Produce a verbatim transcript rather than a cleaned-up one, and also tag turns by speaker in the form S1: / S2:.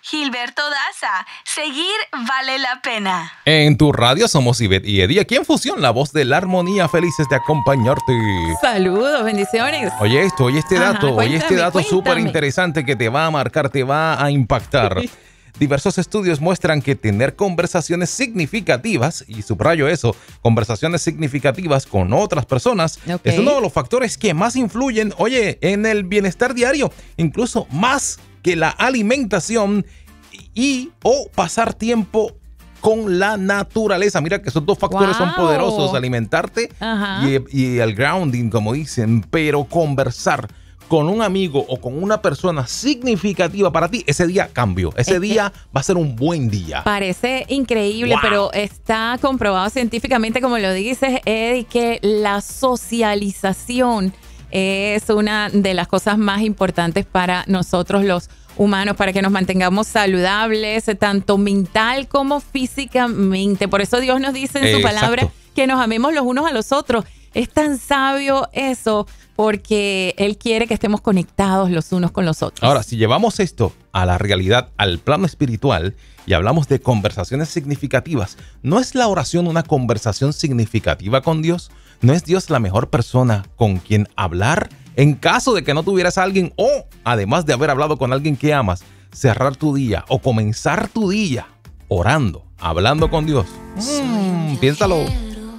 S1: Gilberto Daza. Seguir vale la pena.
S2: En tu radio somos Ivette y Eddie, aquí en Fusión, la voz de la armonía, felices de acompañarte.
S3: Saludos, bendiciones.
S2: Oye esto, oye este dato,
S3: Ajá,
S2: oye este dato
S3: cuéntame.
S2: súper interesante que te va a marcar, te va a impactar. Diversos estudios muestran que tener conversaciones significativas, y subrayo eso, conversaciones significativas con otras personas,
S3: Okay.
S2: es uno de los factores que más influyen, oye, en el bienestar diario, incluso más que la alimentación y o pasar tiempo con la naturaleza. Mira que esos dos factores
S3: Wow.
S2: son poderosos, alimentarte
S3: Ajá.
S2: y, y el grounding, como dicen, pero conversar con un amigo o con una persona significativa para ti, ese día cambió. Ese
S3: Es que-
S2: día va a ser un buen día.
S3: Parece increíble,
S2: Wow.
S3: pero está comprobado científicamente, como lo dices, Eddie, que la socialización es una de las cosas más importantes para nosotros los humanos, para que nos mantengamos saludables, tanto mental como físicamente. Por eso Dios nos dice en su
S2: Exacto.
S3: palabra que nos amemos los unos a los otros. Es tan sabio eso porque Él quiere que estemos conectados los unos con los otros.
S2: Ahora, si llevamos esto a la realidad, al plano espiritual, y hablamos de conversaciones significativas, ¿no es la oración una conversación significativa con Dios? ¿No es Dios la mejor persona con quien hablar? En caso de que no tuvieras a alguien o, además de haber hablado con alguien que amas, cerrar tu día o comenzar tu día orando, hablando con Dios. Mm, piénsalo.